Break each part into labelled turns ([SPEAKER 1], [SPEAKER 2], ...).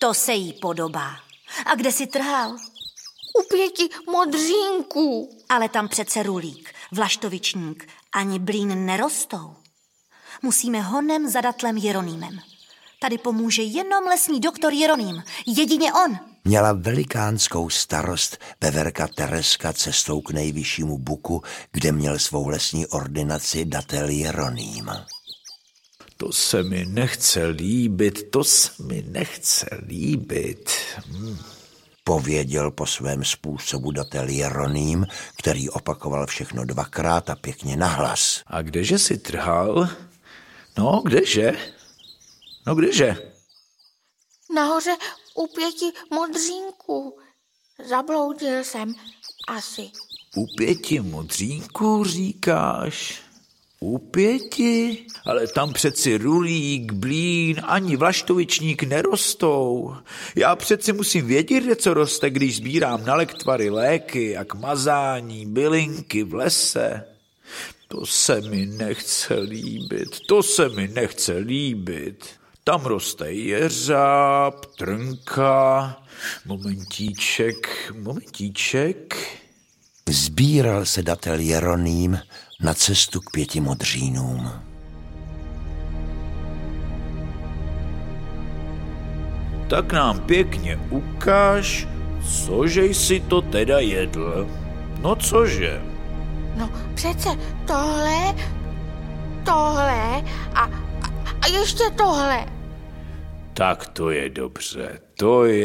[SPEAKER 1] To se jí podobá. A kde jsi trhal?
[SPEAKER 2] U 5 modřínků.
[SPEAKER 1] Ale tam přece rulík, vlaštovičník ani blín nerostou. Musíme honem za datlem Jeronýmem. Tady pomůže jenom lesní doktor Jeroným. Jedině on.
[SPEAKER 3] Měla velikánskou starost veverka Tereska cestou k nejvyššímu buku, kde měl svou lesní ordinaci datel Jeroným.
[SPEAKER 4] To se mi nechce líbit.
[SPEAKER 3] Pověděl po svém způsobu datel Jeroným, který opakoval všechno 2krát a pěkně nahlas.
[SPEAKER 4] A kdeže si trhal? No, kdeže?
[SPEAKER 2] Nahoře u 5 modřínků. Zabloudil jsem asi.
[SPEAKER 4] U 5 modřínků říkáš? U 5? Ale tam přeci rulík, blín, ani vlaštovičník nerostou. Já přeci musím vědět, co roste, když sbírám na lektvary léky a k mazání bylinky v lese. To se mi nechce líbit. Tam roste jeřáb, trnka, momentíček.
[SPEAKER 3] Sbíral se datel Jeroným na cestu k 5 modřínům.
[SPEAKER 4] Tak nám pěkně ukáž, cože jsi to teda jedl. No cože?
[SPEAKER 2] No přece tohle a ještě tohle.
[SPEAKER 4] Tak to je dobře.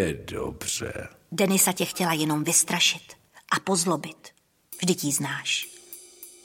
[SPEAKER 1] Denisa tě chtěla jenom vystrašit a pozlobit. Vždyť jí znáš.